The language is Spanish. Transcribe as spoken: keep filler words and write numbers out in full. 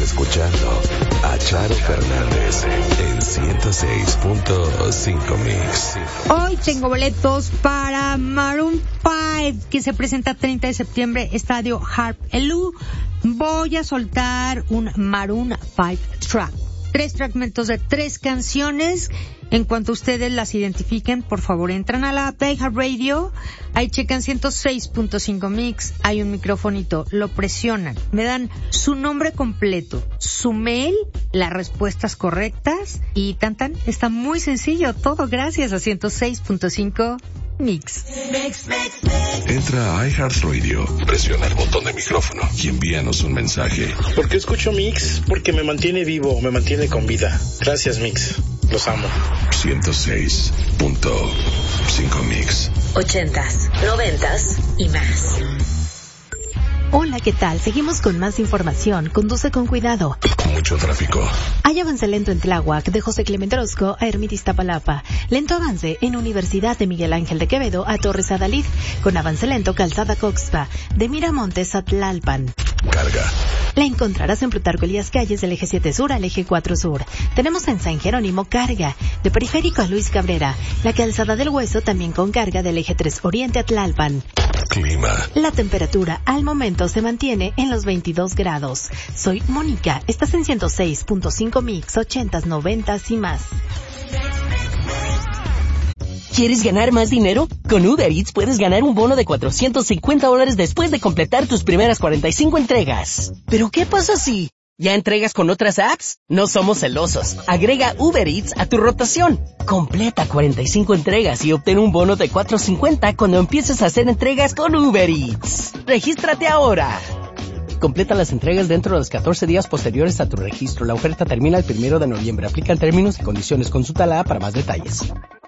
escuchando a Charo Fernández en ciento seis punto cinco Mix. Hoy tengo boletos para Maroon cinco, que se presenta treinta de septiembre, Estadio Harp Elú. Voy a soltar un Maroon cinco track. Tres fragmentos de tres canciones. En cuanto ustedes las identifiquen, por favor, entran a la app de iHeartRadio. Ahí checan ciento seis punto cinco Mix. Hay un microfonito. Lo presionan. Me dan su nombre completo, su mail, las respuestas correctas y tan tan. Está muy sencillo todo gracias a ciento seis punto cinco Mix. Entra a iHeartRadio, presiona el botón de micrófono y envíanos un mensaje. ¿Por qué escucho Mix? Porque me mantiene vivo, me mantiene con vida. Gracias, Mix. Los amo. ciento seis punto cinco Mix. Ochentas, noventas y más. Hola, ¿qué tal? Seguimos con más información. Conduce con cuidado. Mucho tráfico. Hay avance lento en Tláhuac, de José Clemente Orozco a Ermita Iztapalapa. Lento avance en Universidad de Miguel Ángel de Quevedo a Torres Adalid. Con avance lento Calzada Coxpa, de Miramontes a Tlalpan. Carga. La encontrarás en Plutarco Elías Calles del eje siete Sur al eje cuatro Sur. Tenemos en San Jerónimo carga, de Periférico a Luis Cabrera. La Calzada del Hueso también con carga del eje tres Oriente a Tlalpan. Clima. La temperatura al momento se mantiene en los veintidós grados. Soy Mónica, estás en ciento seis punto cinco Mix, ochentas, noventas y más. ¿Quieres ganar más dinero? Con Uber Eats puedes ganar un bono de cuatrocientos cincuenta dólares después de completar tus primeras cuarenta y cinco entregas. ¿Pero qué pasa si ya entregas con otras apps? No somos celosos. Agrega Uber Eats a tu rotación. Completa cuarenta y cinco entregas y obtén un bono de cuatrocientos cincuenta cuando empieces a hacer entregas con Uber Eats. ¡Regístrate ahora! Completa las entregas dentro de los catorce días posteriores a tu registro. La oferta termina el primero de noviembre. Aplican términos y condiciones. Consulta la app para más detalles.